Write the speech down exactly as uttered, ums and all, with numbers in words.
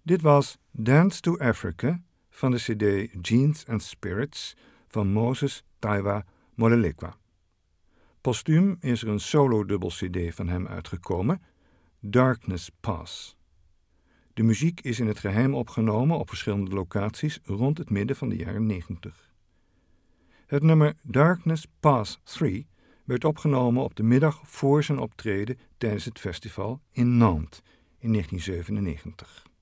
Dit was Dance to Africa van de cd Genes and Spirits van Moses Taiwa Molelekwa. Postuum is er een solo-dubbel-cd van hem uitgekomen, Darkness Pass. De muziek is in het geheim opgenomen op verschillende locaties rond het midden van de jaren negentig. Het nummer Darkness Pass drie werd opgenomen op de middag voor zijn optreden tijdens het festival in Nantes in negentien zevenennegentig.